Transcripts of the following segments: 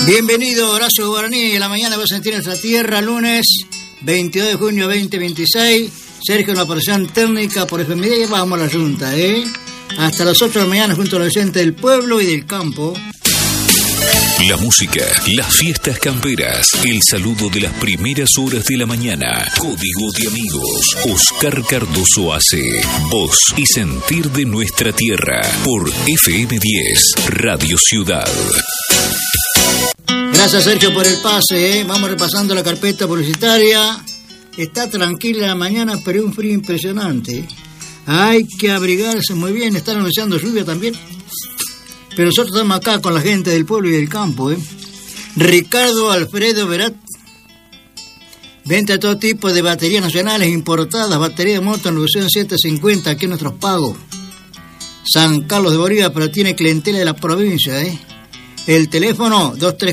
Bienvenido, Horacio Guaraní. En la mañana va a sentir nuestra tierra, lunes 22 de junio 2026. Sergio en la operación técnica por FMD. Vamos a la junta, hasta las 8 de la mañana junto a la gente del pueblo y del campo. La música, las fiestas camperas, el saludo de las primeras horas de la mañana. Código de amigos. Oscar Cardoso hace voz y sentir de nuestra tierra por FM10 Radio Ciudad. Gracias, Sergio, por el pase. Vamos repasando la carpeta publicitaria. Está tranquila la mañana, pero un frío impresionante. Hay que abrigarse muy bien. Están anunciando lluvia también. Pero nosotros estamos acá con la gente del pueblo y del campo. Ricardo Alfredo Verat. Venta de todo tipo de baterías nacionales importadas. Batería de moto en revolución 750. Aquí en nuestros pagos. San Carlos de Bolívar, pero tiene clientela de la provincia. El teléfono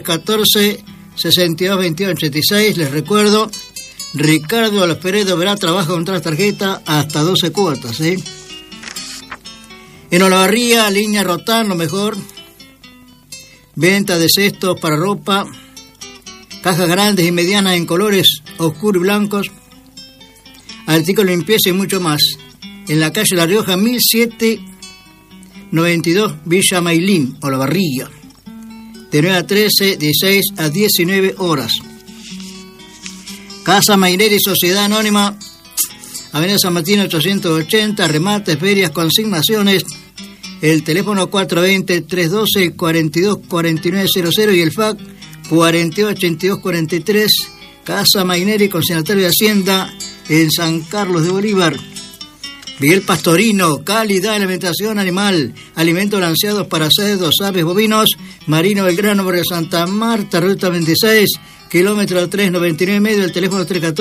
2314-622286. Les recuerdo, Ricardo Alfredo Verat trabaja con otra tarjeta hasta 12 cuotas. En Olavarría, línea Rotán, lo mejor. Venta de cestos para ropa. Cajas grandes y medianas en colores oscuros y blancos. Artículos de limpieza y mucho más. En la calle La Rioja, 1792, Villa Mailín, Olavarría. De 9 a 13, 16 a 19 horas. Casa Maineri, Sociedad Anónima. Avenida San Martín 880, remates, ferias, consignaciones. El teléfono 420-312-424900 y el fax 428243. Casa Maineri, consignatario de Hacienda en San Carlos de Bolívar. Miguel Pastorino, calidad de alimentación animal. Alimentos balanceados para cerdos, aves, bovinos. Marino Belgrano, Barrio Santa Marta, ruta 26. Kilómetro 399 el teléfono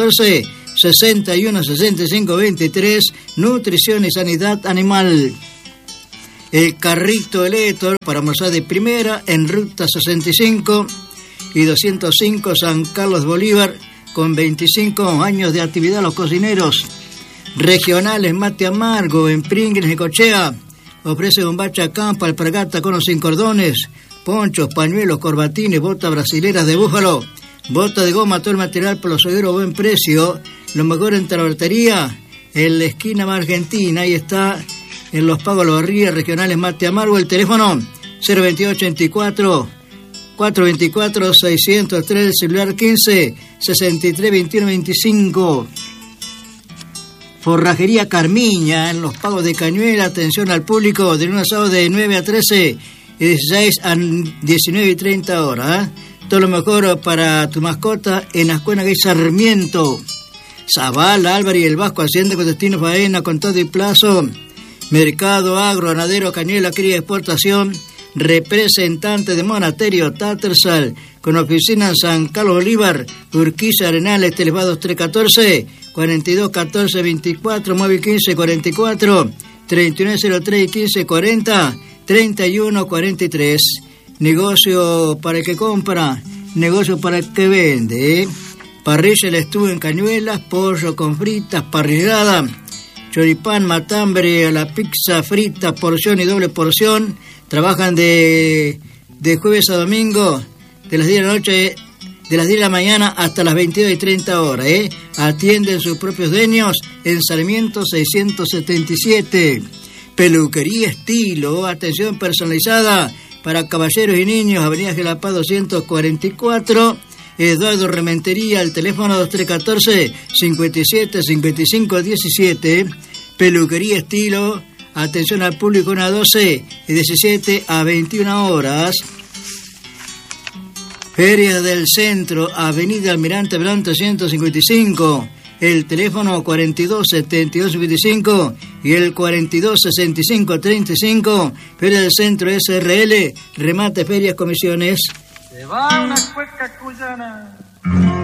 314-616523, nutrición y sanidad animal. El carrito del Héctor para almorzar de primera en ruta 65 y 205 San Carlos de Bolívar, con 25 años de actividad los cocineros. Regionales Mate Amargo en Pringles de Cochea, ofrece bombacha campa, alpargata con los sin cordones, ponchos, pañuelos, corbatines, botas brasileras de búfalo. Bota de goma, todo el material por los seguros, buen precio. Lo mejor en talabartería, en la esquina más argentina. Ahí está, en Los Pagos, Olavarría, regionales Mate Amargo. El teléfono 02284 424 603, el celular 15 63 21 25. Forrajería Carmiña, en Los Pagos de Cañuela. Atención al público, de lunes a sábado de 9 a 13 y 16 a 19 y 30 horas. Todo lo mejor para tu mascota en Ascuena Gay Sarmiento. Zavala, Álvarez y el Vasco, Hacienda con destino faena, con todo y plazo. Mercado Agro, Ganadero, Cañuela, cría, exportación. Representante de Monasterio Tattersall, con oficina en San Carlos Bolívar, Urquiza, Arenales, teléfono 314-4214-24, móvil 1544, 3903 y 1540, 3143. Negocio para el que compra, negocio para el que vende. Parrilla El Estuvo en Cañuelas, pollo con fritas, parrillada, choripán, matambre, a la pizza frita, porción y doble porción. Trabajan de jueves a domingo, de las 10 de la noche, de las 10 de la mañana hasta las 22 y 30 horas. Atienden sus propios dueños en Sarmiento 677. Peluquería Estilo, atención personalizada para caballeros y niños, Avenida Gelapá 244, Eduardo Rementería, el teléfono 2314-57-55-17, Peluquería Estilo, atención al público 1 a 12 y 17 a 21 horas. Feria del Centro, Avenida Almirante Brown 355, el teléfono 42-72-25 y el 42-65-35, Feria del Centro SRL, remate, ferias, comisiones. Se va una cueca cuyana.